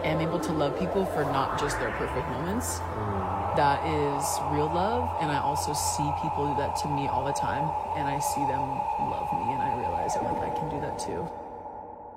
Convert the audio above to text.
am able to love people for not just their perfect moments. That is real love. And I also see people do that to me all the time, and I see them love me, and I realize that like I can do that too.